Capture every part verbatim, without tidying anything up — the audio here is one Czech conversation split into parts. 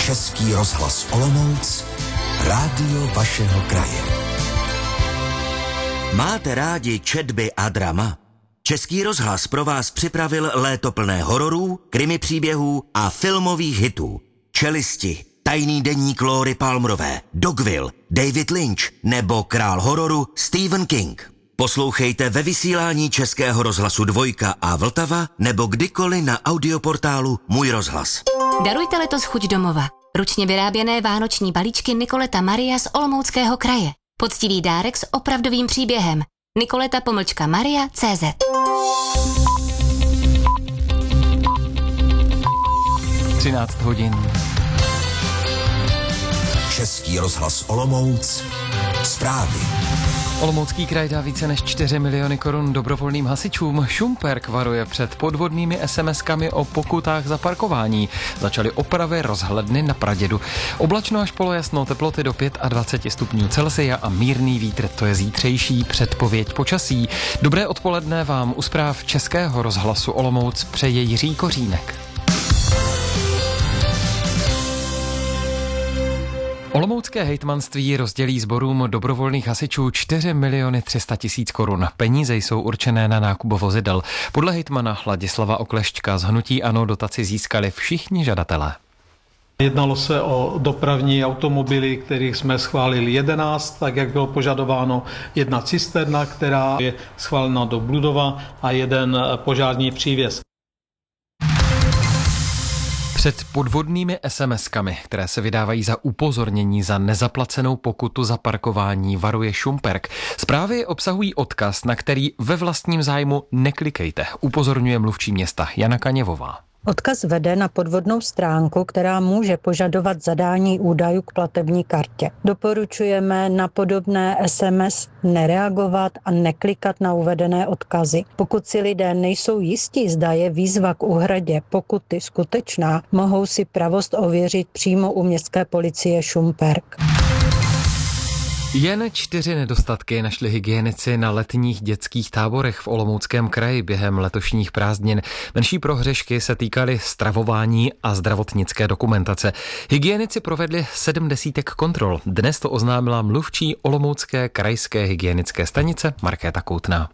Český rozhlas Olomouc, rádio vašeho kraje. Máte rádi četby a drama? Český rozhlas pro vás připravil léto plné hororů, krimi příběhů a filmových hitů. Čelisti, Tajný deník Lóry Palmerové, Dogville, David Lynch nebo král hororu Stephen King. Poslouchejte ve vysílání Českého rozhlasu Dvojka a Vltava nebo kdykoliv na audioportálu Můj rozhlas. Darujte letos chuť domova. Ručně vyráběné vánoční balíčky Nikoleta Maria z Olomouckého kraje. Poctivý dárek s opravdovým příběhem. Nikoleta pomlčka Maria tečka cé zet. třináct hodin. Český rozhlas Olomouc, zprávy. Olomoucký kraj dá více než čtyři miliony korun dobrovolným hasičům. Šumperk varuje před podvodnými es em eskami o pokutách za parkování. Začaly opravy rozhledny na Pradědu. Oblačno až polojasno, teploty do dvacet pět stupňů Celsia a mírný vítr, to je zítřejší předpověď počasí. Dobré odpoledne vám u zpráv Českého rozhlasu Olomouc přeje Jiří Kořínek. Olomoucké hejtmanství rozdělí sborům dobrovolných hasičů čtyři miliony tři sta tisíc korun. Peníze jsou určené na nákup vozidel. Podle hejtmana Ladislava Oklešťka z hnutí ANO dotaci získali všichni žadatelé. Jednalo se o dopravní automobily, kterých jsme schválili jedenáct, tak jak bylo požadováno, jedna cisterna, která je schválena do Bludova a jeden požární přívěs. Před podvodnými es em eskami, které se vydávají za upozornění za nezaplacenou pokutu za parkování, varuje Šumperk. Zprávy obsahují odkaz, na který ve vlastním zájmu neklikejte, upozorňuje mluvčí města Jana Kaněvová. Odkaz vede na podvodnou stránku, která může požadovat zadání údajů k platební kartě. Doporučujeme na podobné es em es nereagovat a neklikat na uvedené odkazy. Pokud si lidé nejsou jistí, zda je výzva k úhradě pokuty skutečná, mohou si pravost ověřit přímo u městské policie Šumperk. Jen čtyři nedostatky našli hygienici na letních dětských táborech v Olomouckém kraji během letošních prázdnin. Menší prohřešky se týkaly stravování a zdravotnické dokumentace. Hygienici provedli sedm desítek kontrol. Dnes to oznámila mluvčí Olomoucké krajské hygienické stanice Markéta Koutná.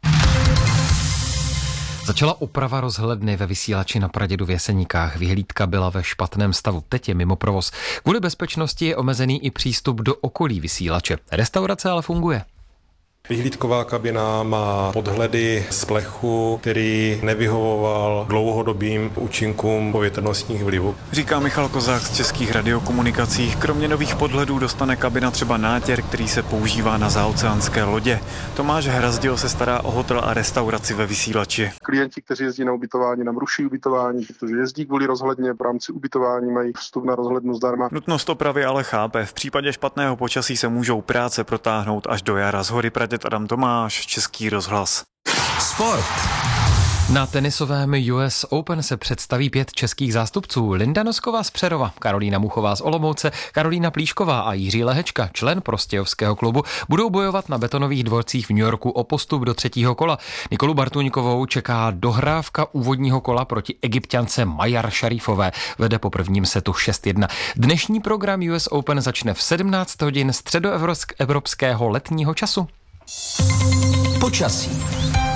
Začala oprava rozhledny ve vysílači na Pradědu v Jeseníkách. Vyhlídka byla ve špatném stavu, teď je mimo provoz. Kvůli bezpečnosti je omezený i přístup do okolí vysílače. Restaurace ale funguje. Vyhlídková kabina má podhledy z plechu, který nevyhovoval dlouhodobým účinkům povětrnostních vlivů. Říká Michal Kozák z Českých radiokomunikací. Kromě nových podhledů dostane kabina třeba nátěr, který se používá na zaoceánské lodě. Tomáš Hrazdil se stará o hotel a restauraci ve vysílači. Klienti, kteří jezdí na ubytování, nám ruší ubytování, protože jezdí kvůli rozhledně, v rámci ubytování mají vstup na rozhlednu zdarma. Nutnost opravy ale chápe. V případě špatného počasí se můžou práce protáhnout až do jara. Z Hory Praděd Adam Tomáš, Český rozhlas. Sport. Na tenisovém U S Open se představí pět českých zástupců. Linda Nosková z Přerova, Karolína Muchová z Olomouce, Karolína Plíšková a Jiří Lehečka, člen Prostějovského klubu, budou bojovat na betonových dvorcích v New Yorku o postup do třetího kola. Nikolu Bartuňkovou čeká dohrávka úvodního kola proti Egypťance Majar Šarifové. Vede po prvním setu šest jedna. Dnešní program U S Open začne v sedmnáct hodin středoevropského letního času. Počasí.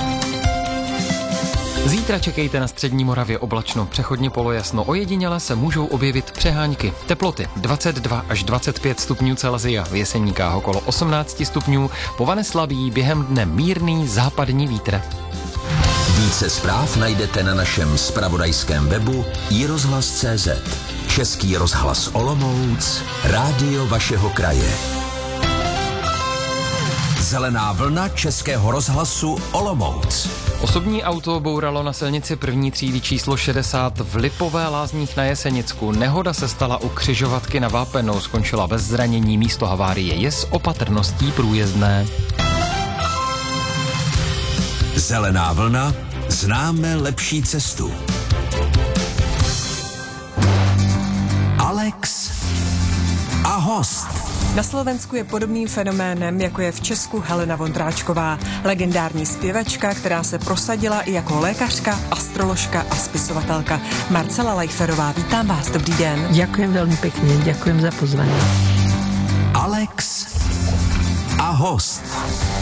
Zítra čekejte na střední Moravě oblačno, přechodně polojasno, ojediněle se můžou objevit přehánky. Teploty dvacet dva až dvacet pět stupňů Celsia, v Jeseníkách okolo osmnáct stupňů, po Vane slabý, během dne mírný západní vítr. Více zpráv najdete na našem zpravodajském webu i rozhlas tečka cé zet. Český rozhlas Olomouc, rádio vašeho kraje. Zelená vlna Českého rozhlasu Olomouc. Osobní auto bouralo na silnici první třídy číslo šedesát v Lipové Lázních na Jesenicku. Nehoda se stala u křižovatky na Vápenou, skončila bez zranění, místo havárie je s opatrností průjezdné. Zelená vlna, známe lepší cestu. Alex a host. Na Slovensku je podobným fenoménem, jako je v Česku Helena Vondráčková, legendární zpěvačka, která se prosadila i jako lékařka, astroložka a spisovatelka. Marcela Lajferová, vítám vás, dobrý den. Ďakujem veľmi pekne, ďakujem za pozvanie. Alex a host.